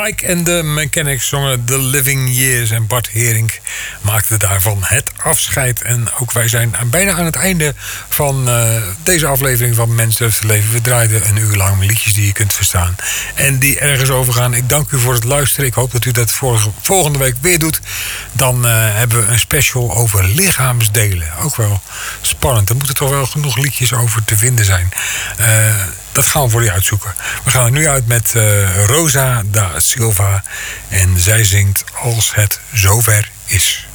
Mike en de Mechanics zongen The Living Years. En Bart Herink maakte daarvan het afscheid. En ook wij zijn bijna aan het einde van deze aflevering van Mens Durft te Leven. We draaiden een uur lang liedjes die je kunt verstaan. En die ergens overgaan. Ik dank u voor het luisteren. Ik hoop dat u dat volgende week weer doet. Dan hebben we een special over lichaamsdelen. Ook wel spannend. Er moeten toch wel genoeg liedjes over te vinden zijn. Dat gaan we voor u uitzoeken. We gaan er nu uit met Rosa da Silva. En zij zingt Als het zover is.